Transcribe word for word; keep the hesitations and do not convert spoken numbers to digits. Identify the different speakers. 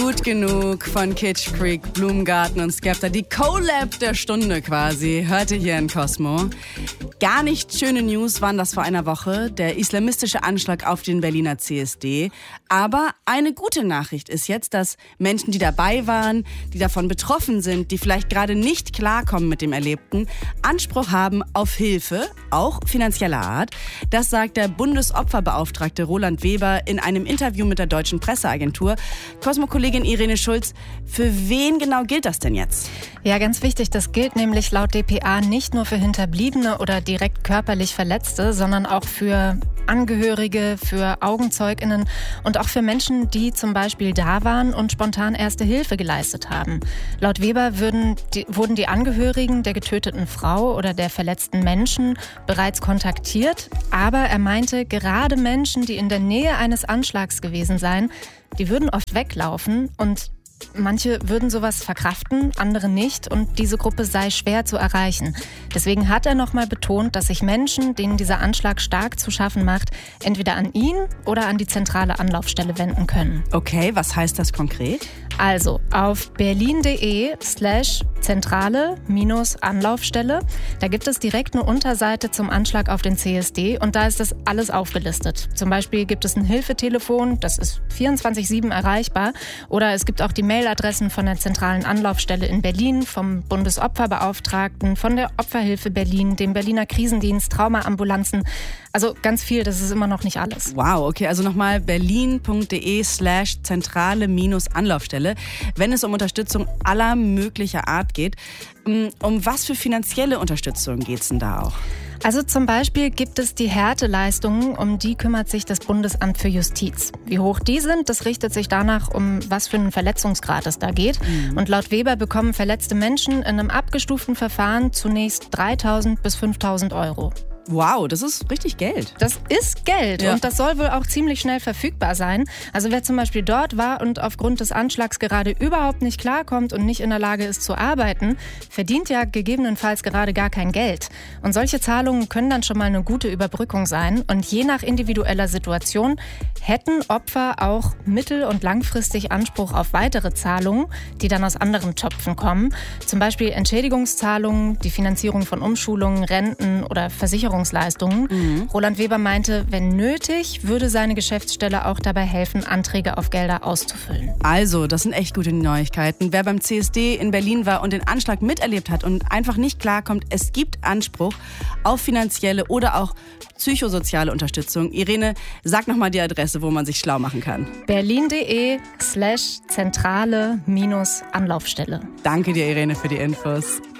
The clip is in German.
Speaker 1: Gut genug von Kitsch Freak, Blumengarten und Skepta. Die Collab der Stunde quasi. Hörte hier in Cosmo. Gar nicht schöne News waren das vor einer Woche. Der islamistische Anschlag auf den Berliner C S D. Aber eine gute Nachricht ist jetzt, dass Menschen, die dabei waren, die davon betroffen sind, die vielleicht gerade nicht klarkommen mit dem Erlebten, Anspruch haben auf Hilfe, auch finanzieller Art. Das sagt der Bundesopferbeauftragte Roland Weber in einem Interview mit der Deutschen Presseagentur. Cosmo-Kollegin Irene Schulz, für wen genau gilt das denn jetzt?
Speaker 2: Ja, ganz wichtig, das gilt nämlich laut D P A nicht nur für Hinterbliebene oder direkt körperlich Verletzte, sondern auch für Angehörige, für AugenzeugInnen und auch für Menschen, die zum Beispiel da waren und spontan erste Hilfe geleistet haben. Laut Weber würden die, wurden die Angehörigen der getöteten Frau oder der verletzten Menschen bereits kontaktiert, aber er meinte, gerade Menschen, die in der Nähe eines Anschlags gewesen seien, die würden oft weglaufen und manche würden sowas verkraften, andere nicht und diese Gruppe sei schwer zu erreichen. Deswegen hat er nochmal betont, dass sich Menschen, denen dieser Anschlag stark zu schaffen macht, entweder an ihn oder an die zentrale Anlaufstelle wenden können.
Speaker 1: Okay, was heißt das konkret?
Speaker 2: Also auf berlin.de slash zentrale minus Anlaufstelle. Da gibt es direkt eine Unterseite zum Anschlag auf den C S D und da ist das alles aufgelistet. Zum Beispiel gibt es ein Hilfetelefon, das ist vierundzwanzig sieben erreichbar. Oder es gibt auch die Mailadressen von der zentralen Anlaufstelle in Berlin, vom Bundesopferbeauftragten, von der Opferhilfe Berlin, dem Berliner Krisendienst, Traumaambulanzen. Also ganz viel, das ist immer noch nicht alles.
Speaker 1: Wow, okay, also nochmal berlin.de slash zentrale minus Anlaufstelle, wenn es um Unterstützung aller möglicher Art geht. Um was für finanzielle Unterstützung geht es denn da auch?
Speaker 2: Also zum Beispiel gibt es die Härteleistungen, um die kümmert sich das Bundesamt für Justiz. Wie hoch die sind, das richtet sich danach, um was für einen Verletzungsgrad es da geht. Mhm. Und laut Weber bekommen verletzte Menschen in einem abgestuften Verfahren zunächst dreitausend bis fünftausend Euro.
Speaker 1: Wow, das ist richtig Geld.
Speaker 2: Das ist Geld
Speaker 1: ja.
Speaker 2: Und das soll wohl auch ziemlich schnell verfügbar sein. Also wer zum Beispiel dort war und aufgrund des Anschlags gerade überhaupt nicht klarkommt und nicht in der Lage ist zu arbeiten, verdient ja gegebenenfalls gerade gar kein Geld. Und solche Zahlungen können dann schon mal eine gute Überbrückung sein. Und je nach individueller Situation hätten Opfer auch mittel- und langfristig Anspruch auf weitere Zahlungen, die dann aus anderen Töpfen kommen. Zum Beispiel Entschädigungszahlungen, die Finanzierung von Umschulungen, Renten oder Versicherungsleistungen. Mhm. Roland Weber meinte, wenn nötig, würde seine Geschäftsstelle auch dabei helfen, Anträge auf Gelder auszufüllen.
Speaker 1: Also, das sind echt gute Neuigkeiten. Wer beim C S D in Berlin war und den Anschlag miterlebt hat und einfach nicht klarkommt, es gibt Anspruch auf finanzielle oder auch psychosoziale Unterstützung. Irene, sag nochmal die Adresse, wo man sich schlau machen kann.
Speaker 2: berlin.de slash zentrale minus Anlaufstelle.
Speaker 1: Danke dir, Irene, für die Infos.